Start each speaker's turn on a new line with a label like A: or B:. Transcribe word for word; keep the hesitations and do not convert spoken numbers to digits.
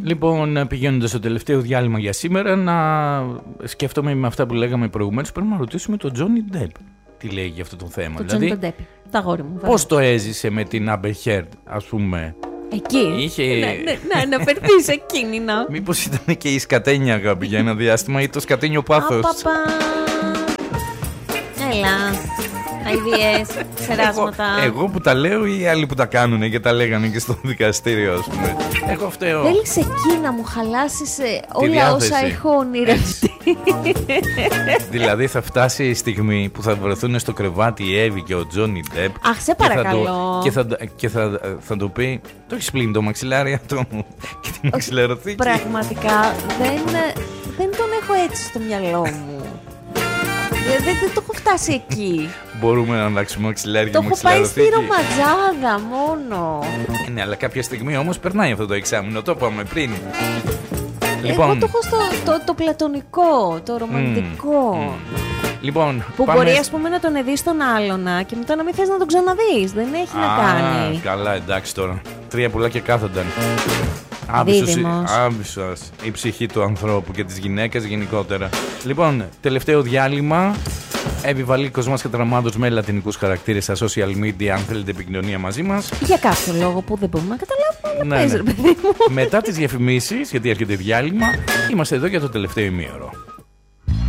A: Λοιπόν, πηγαίνοντας στο τελευταίο διάλειμμα για σήμερα, να σκέφτομαι με αυτά που λέγαμε προηγουμένως, πρέπει να ρωτήσουμε τον Τζόνι Ντεπ τι λέει για αυτό το θέμα.
B: Το
A: δηλαδή,
B: Τζόνι Ντεπ, τα αγόρι μου.
A: πώς το έζησε με την Άμπερ Χέρντ, ας πούμε.
B: Εκεί.
A: Είχε...
B: Ναι, ναι, ναι, να αναφερθείς εκείνη, να.
A: Μήπως ήταν και η σκατένια αγάπη για ένα διάστημα ή το σκατένιο πάθος.
B: Απαπα. Έλα. Αηδίες, ξεράσματα.
A: Εγώ, εγώ που τα λέω ή οι άλλοι που τα κάνουνε και τα λέγανε και στο δικαστήριο, ας πούμε. Εγώ φταίω.
B: Θέλεις εκεί να μου χαλάσεις όλα
A: διάθεση.
B: όσα έχω ονειρευτεί.
A: Δηλαδή θα φτάσει η στιγμή που θα βρεθούν στο κρεβάτι η Εύη και ο Τζόνι Ντεπ.
B: Αχ, σε παρακαλώ.
A: Και θα, το, και θα, θα, θα του πει: το έχεις πλύνει το μαξιλάρι αυτό μου και τη μαξιλαροθήκη.
B: Πραγματικά δεν, δεν τον έχω έτσι στο μυαλό μου. Δεν, δεν το έχω φτάσει εκεί.
A: Μπορούμε να αλλάξουμε μαξιλάρι και
B: το
A: μαξιλαροθήκη.
B: Το έχω πάει στη ρομαντζάδα μόνο.
A: Ναι, αλλά κάποια στιγμή όμως περνάει αυτό το εξάμηνο. Το είπαμε πριν.
B: Λοιπόν, εγώ το έχω στο το, το πλατωνικό, το ρομαντικό. Mm, mm.
A: Λοιπόν,
B: που
A: πάμε...
B: μπορεί, ας πούμε, να τον ειδείς τον άλλονα και μετά να μην θες να τον ξαναδείς. Δεν έχει Α, να κάνει.
A: Καλά, εντάξει τώρα. Τρία πουλάκια κάθονταν. Άμψος η ψυχή του ανθρώπου και της γυναίκας γενικότερα. Λοιπόν, τελευταίο διάλειμμα. Εύη Βαλίκος μας καταραμάδος με λατινικούς χαρακτήρες στα social media, αν θέλετε επικοινωνία μαζί μας.
B: Για κάποιο λόγο που δεν μπορούμε να καταλάβουμε, αλλά
A: ναι,
B: παίζει,
A: ναι.
B: ρε παιδί μου.
A: Μετά τις διαφημίσεις, γιατί έρχεται διάλειμμα, είμαστε εδώ για το τελευταίο ημίωρο.